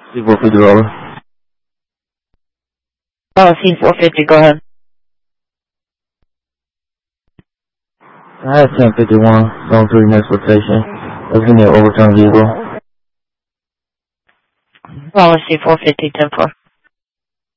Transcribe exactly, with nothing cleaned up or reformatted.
C four fifty roller. Oh, C four fifty, go ahead. I had ten fifty-one, zone three next rotation. Let's give me an overturned vehicle. Roller C four fifty, ten four.